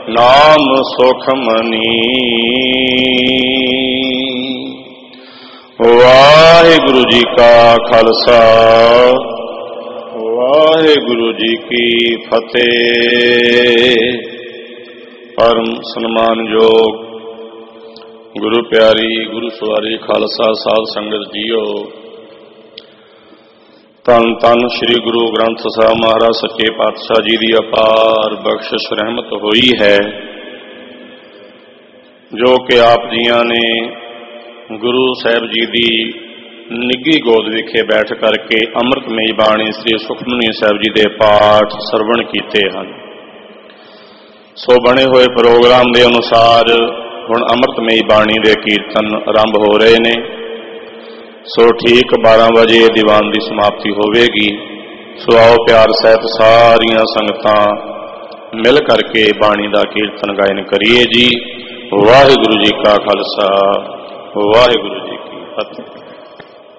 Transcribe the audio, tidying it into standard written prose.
नाम सुख मनी। वाहिगुरु जी का खालसा वाहिगुरु जी की फतेह। परम सन्मानयोग गुरु प्यारी गुरु सवारी खालसा साध संगत जीओ, धन धन श्री गुरु ग्रंथ साहब महाराज सच्चे पातशाह जी की अपार बख्शिश रहमत हुई है, जो कि आप जियां ने गुरु साहब जी की निੱਘੀ गोद विखे बैठ करके अमृतमयी बाणी श्री सुखमनी साहब जी के पाठ सरवण किए हैं। सो बने हुए प्रोग्राम के अनुसार हुण अमृतमयी बाणी के कीर्तन आरंभ हो रहे ने। सो ठीक 12 बजे दीवान की समाप्ति होगी। सो आओ प्यार सहित सारिया संगतां मिल करके बाणी का कीर्तन गायन करिए जी। वाहिगुरु जी का खालसा वाहिगुरु जी की फतेह।